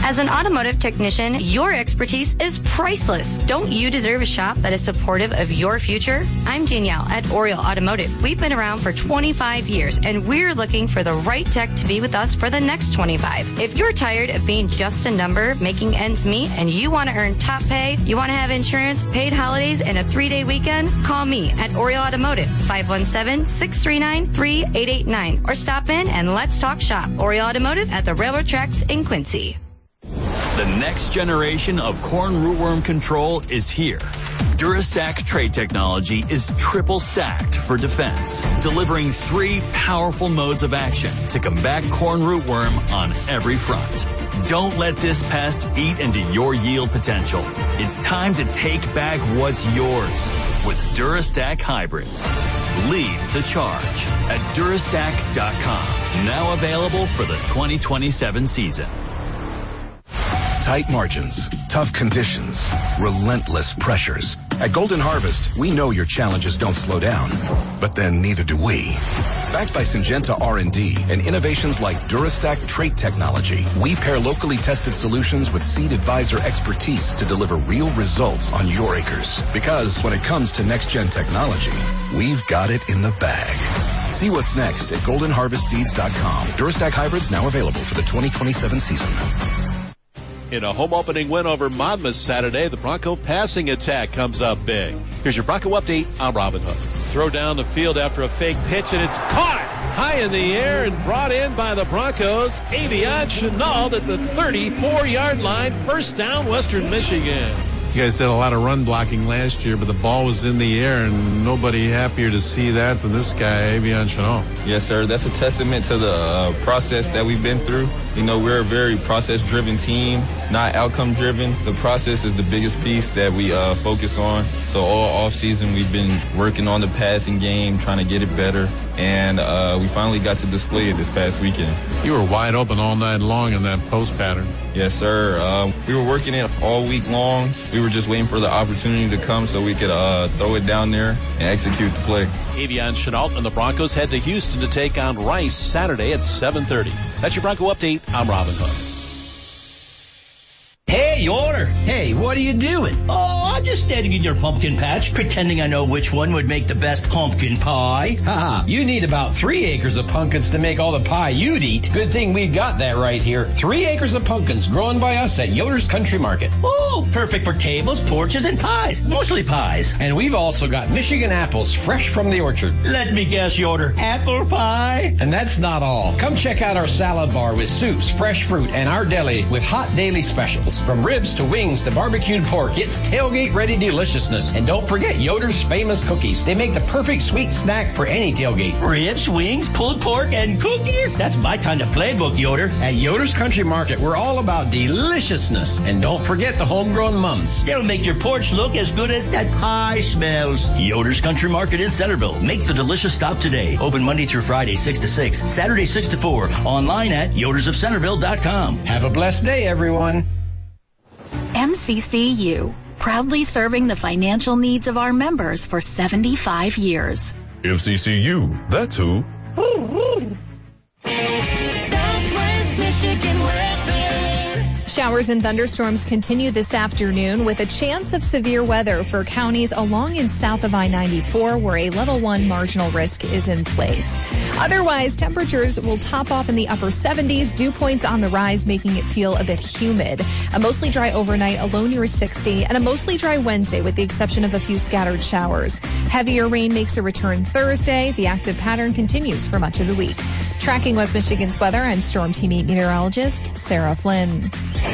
As an automotive technician, your expertise is priceless. Don't you deserve a shop that is supportive of your future? I'm Danielle at Oriole Automotive. We've been around for 25 years, and we're looking for the right tech to be with us for the next 25. If you're tired of being just a number, making ends meet, and you want to earn top pay, you want to have insurance, paid holidays, and a 3-day weekend, call me at Oriole Automotive, 517-639-3889, or stop in and let's talk shop. Oriole Automotive at the railroad tracks in Quincy. The next generation of corn rootworm control is here. Durastack trait technology is triple stacked for defense, delivering 3 powerful modes of action to combat corn rootworm on every front. Don't let this pest eat into your yield potential. It's time to take back what's yours with Durastack hybrids. Lead the charge at Durastack.com. Now available for the 2027 season. Tight margins, tough conditions, relentless pressures. At Golden Harvest, we know your challenges don't slow down, but then neither do we. Backed by Syngenta R&D and innovations like Durastack trait technology, we pair locally tested solutions with Seed Advisor expertise to deliver real results on your acres. Because when it comes to next-gen technology, we've got it in the bag. See what's next at goldenharvestseeds.com. Durastack hybrids now available for the 2027 season. In a home opening win over Monmouth Saturday, the Bronco passing attack comes up big. Here's your Bronco update. I'm Robin Hood. Throw down the field after a fake pitch, and it's caught high in the air and brought in by the Broncos. Avion Chenault at the 34-yard line. First down, Western Michigan. You guys did a lot of run blocking last year, but the ball was in the air, and nobody happier to see that than this guy, Avion Chenault. Yes, sir. That's a testament to the process that we've been through. You know, we're a very process-driven team, not outcome-driven. The process is the biggest piece that we focus on. So all offseason, we've been working on the passing game, trying to get it better, and we finally got to display it this past weekend. You were wide open all night long in that post pattern. Yes, sir. We were working it all week long. We were just waiting for the opportunity to come so we could throw it down there and execute the play. Avion Chenault and the Broncos head to Houston to take on Rice Saturday at 7:30. That's your Bronco update. I'm Robin Hood. Hey, Yoder. Hey, what are you doing? Oh, I'm just standing in your pumpkin patch, pretending I know which one would make the best pumpkin pie. Haha, you need about 3 acres of pumpkins to make all the pie you'd eat. Good thing we've got that right here. 3 acres of pumpkins grown by us at Yoder's Country Market. Oh, perfect for tables, porches, and pies. Mostly pies. And we've also got Michigan apples fresh from the orchard. Let me guess, Yoder. Apple pie? And that's not all. Come check out our salad bar with soups, fresh fruit, and our deli with hot daily specials. From ribs to wings to barbecued pork, it's tailgate-ready deliciousness. And don't forget Yoder's famous cookies. They make the perfect sweet snack for any tailgate. Ribs, wings, pulled pork, and cookies? That's my kind of playbook, Yoder. At Yoder's Country Market, we're all about deliciousness. And don't forget the homegrown mums. They'll make your porch look as good as that pie smells. Yoder's Country Market in Centerville. Make the delicious stop today. Open Monday through Friday, 6 to 6, Saturday, 6 to 4. Online at yodersofcenterville.com. Have a blessed day, everyone. MCCU, proudly serving the financial needs of our members for 75 years. MCCU, that's who. Southwest Michigan weather. Showers and thunderstorms continue this afternoon with a chance of severe weather for counties along and south of I-94 where a level 1 marginal risk is in place. Otherwise, temperatures will top off in the upper 70s, dew points on the rise, making it feel a bit humid. A mostly dry overnight, a low near 60, and a mostly dry Wednesday with the exception of a few scattered showers. Heavier rain makes a return Thursday. The active pattern continues for much of the week. Tracking West Michigan's weather, I'm Storm Team 8 meteorologist Sarah Flynn.